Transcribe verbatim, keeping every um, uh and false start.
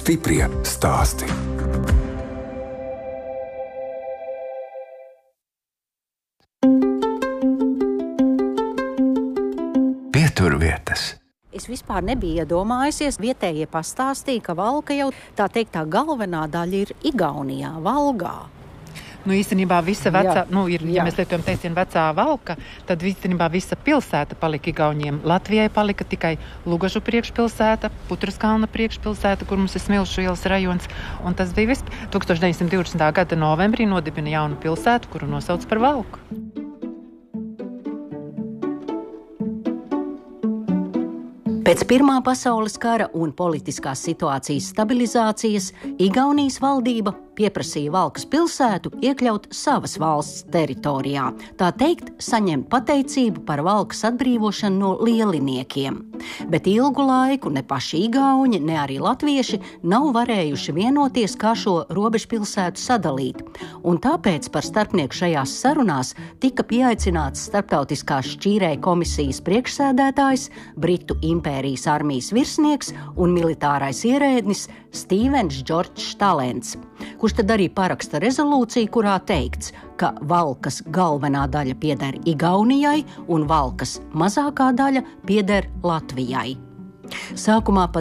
Stiprie stāsti. Pieturvietas. Es vispār nebiju iedomājusies, vietējie pastāstīja, ka Valka jau tā teikt tā galvenā daļa ir Igaunijā, Valgā. Nu, īstenībā visa vecā, Jā. nu, ir, ja Jā. mēs lietojam teicienu vecā Valka, tad īstenībā visa pilsēta palika Igauniem. Latvijai palika tikai Lugažu priekšpilsēta, Putraskalna priekšpilsēta, kur mums ir Smilšu ielas rajons. Un tas bija viss. tūkstoš deviņsimt divdesmitā gada novembrī nodibina jaunu pilsētu, kuru nosauc par Valku. Pēc Pirmā pasaules kara un politiskās situācijas stabilizācijas Igaunijas valdība pieprasīja Valkas pilsētu iekļaut savas valsts teritorijā, tā teikt, saņemt pateicību par Valkas atbrīvošanu no lieliniekiem. Bet ilgu laiku ne paši igauņi, ne arī latvieši nav varējuši vienoties, kā šo robežpilsētu sadalīt, un tāpēc par starpnieku šajās sarunās tika pieaicināts starptautiskās šķīrēja komisijas priekšsēdētājs, Britu impērijas armijas virsnieks un militārais ierēdnis Stīvens Džordžs Talents, kurš tad arī paraksta rezolūciju, kurā teikts, ka Valkas galvenā daļa pieder Igaunijai un Valkas mazākā daļa pieder Latvijai. Sākumā pat